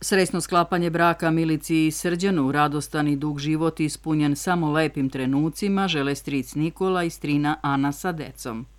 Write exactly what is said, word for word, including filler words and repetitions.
Srećno sklapanje braka Milici i Srđanu, radostan i dug život ispunjen samo lepim trenucima, žele stric Nikola i strina Ana sa decom.